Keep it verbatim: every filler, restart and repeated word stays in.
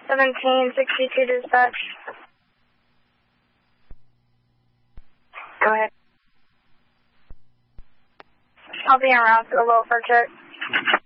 seventeen sixty-two dispatch. Go ahead. I'll be around for a little for check.